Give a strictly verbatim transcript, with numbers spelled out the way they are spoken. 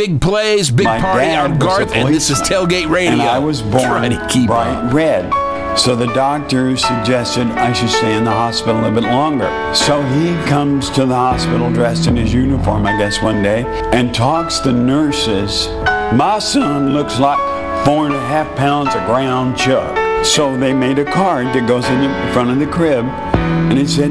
big plays, big My party. dad I'm was a Garth, and this is Tailgate Radio. And I was born Trying to keep bright up. red. So the doctor suggested I should stay in the hospital a bit longer. So he comes to the hospital dressed in his uniform, I guess, one day, and talks to nurses. My son looks like four and a half pounds of ground chuck. So they made a card that goes in the front of the crib, and it said,